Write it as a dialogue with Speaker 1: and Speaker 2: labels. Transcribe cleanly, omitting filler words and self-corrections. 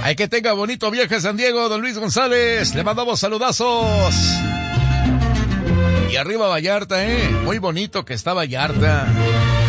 Speaker 1: Ay, que tenga bonito viaje a San Diego, don Luis González. Le mandamos saludazos. Y arriba Vallarta, muy bonito que está Vallarta.